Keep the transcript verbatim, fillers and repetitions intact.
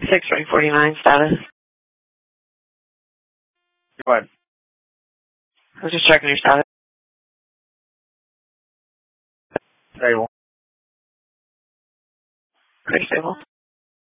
six twenty forty-nine status. Go ahead. I was just checking your status. Stable. Pretty stable.